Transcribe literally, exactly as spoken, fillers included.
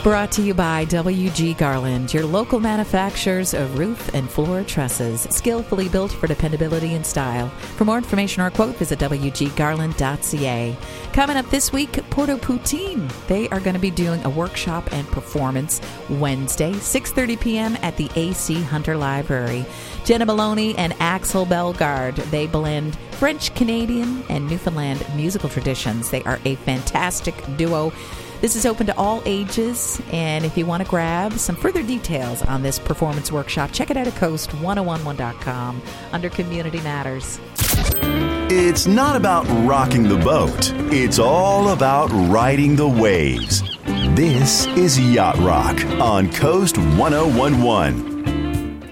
Brought to you by W G Garland, your local manufacturers of roof and floor trusses, skillfully built for dependability and style. For more information or quote, visit w g garland dot c a. Coming up this week, Porto Poutine. They are going to be doing a workshop and performance Wednesday, six thirty p.m. at the A C Hunter Library. Jenna Maloney and Axel Bellegarde, they blend French, Canadian, and Newfoundland musical traditions. They are a fantastic duo. This is open to all ages, and if you want to grab some further details on this performance workshop, check it out at coast ten eleven dot com under Community Matters. It's not about rocking the boat. It's all about riding the waves. This is Yacht Rock on Coast ten eleven.